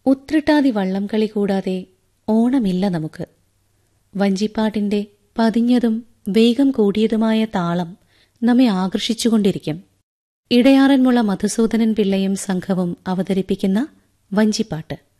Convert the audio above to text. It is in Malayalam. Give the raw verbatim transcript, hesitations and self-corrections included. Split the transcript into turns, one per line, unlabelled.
ഉത്രട്ടാതി വള്ളംകളി കൂടാതെ ഓണമില്ല നമുക്ക്. വഞ്ചിപ്പാട്ടിന്റെ പതിഞ്ഞതും വേഗം കൂടിയതുമായ താളം നമ്മെ ആകർഷിച്ചുകൊണ്ടിരിക്കും. ഇടയാറന്മുള മധുസൂദനൻ പിള്ളയും സംഘവും അവതരിപ്പിക്കുന്ന വഞ്ചിപ്പാട്ട്.